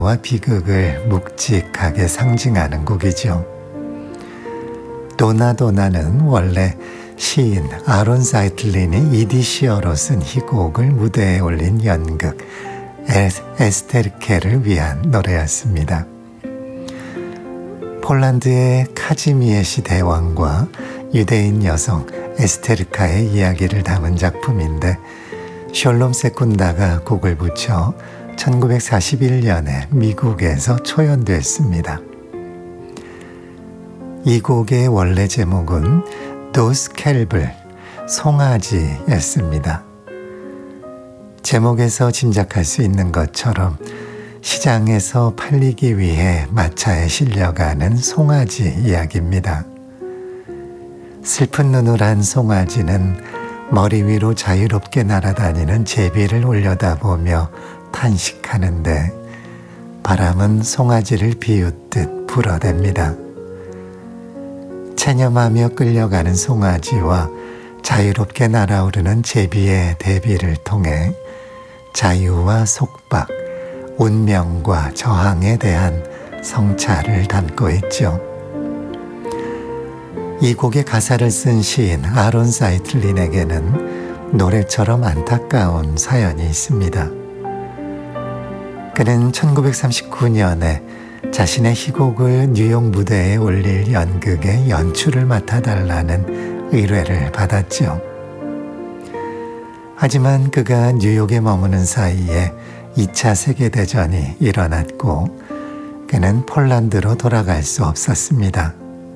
비극을 묵직하게 상징하는 곡이죠. 도나도나는 원래 시인 아론 사이틀린이 이디시어로 쓴 이 곡을 무대에 올린 연극 에스테르케를 위한 노래였습니다. 폴란드의 카지미에시 대왕과 유대인 여성 에스테르카의 이야기를 담은 작품인데 셜롬 세쿤다가 곡을 붙여 1941년에 미국에서 초연됐습니다. 이 곡의 원래 제목은 도스 켈블, 송아지였습니다. 제목에서 짐작할 수 있는 것처럼 시장에서 팔리기 위해 마차에 실려가는 송아지 이야기입니다. 슬픈 눈을 한 송아지는 머리 위로 자유롭게 날아다니는 제비를 올려다보며 탄식하는데 바람은 송아지를 비웃듯 불어댑니다. 체념하며 끌려가는 송아지와 자유롭게 날아오르는 제비의 대비를 통해 자유와 속박, 운명과 저항에 대한 성찰을 담고 있죠. 이 곡의 가사를 쓴 시인 아론 사이틀린에게는 노래처럼 안타까운 사연이 있습니다. 그는 1939년에 자신의 희곡을 뉴욕 무대에 올릴 연극의 연출을 맡아달라는 의뢰를 받았죠. 하지만 그가 뉴욕에 머무는 사이에 2차 세계대전이 일어났고 그는 폴란드로 돌아갈 수 없었습니다.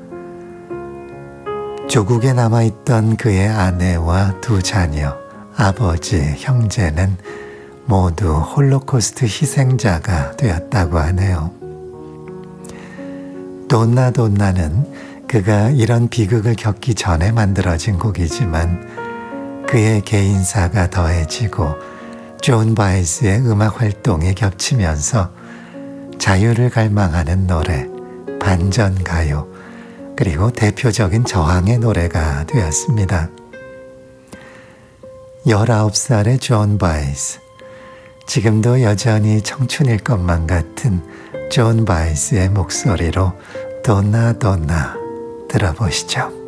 조국에 남아있던 그의 아내와 두 자녀, 아버지, 형제는 모두 홀로코스트 희생자가 되었다고 하네요. 도나도나는 그가 이런 비극을 겪기 전에 만들어진 곡이지만 그의 개인사가 더해지고 존 바이스의 음악 활동에 겹치면서 자유를 갈망하는 노래, 반전가요, 그리고 대표적인 저항의 노래가 되었습니다. 19살의 존 바이스, 지금도 여전히 청춘일 것만 같은 존 바이스의 목소리로 도나도나 들어보시죠.